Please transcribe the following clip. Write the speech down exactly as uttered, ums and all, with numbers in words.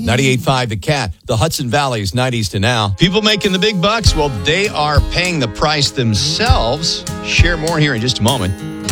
ninety-eight point five The Cat, the Hudson Valley's nineties to now. People making the big bucks, well, they are paying the price themselves. Share more here in just a moment.